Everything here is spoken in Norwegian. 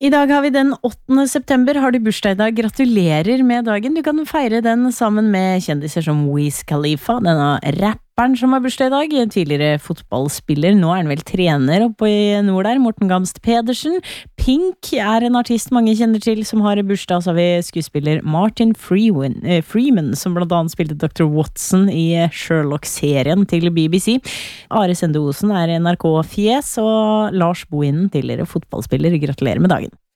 I dag har vi den 8. september. Har du bursdag i dag? Gratulerer med dagen. Du kan feire den sammen med kjendiser som Wiz Khalifa, denne rapperen som har bursdag i dag, tidligere fotballspiller, nå er han vel trener oppe i nord der, Morten Gamst Pedersen. Pink er en artist mange kjenner til som har bursdag, så har vi skuespiller Martin Freeman, som blant annet spilte Dr. Watson i Sherlock-serien til BBC. Are Sende Osen er NRK-fjes, og Lars Bohinen, tidligere fotballspiller, gratulerer med dagen.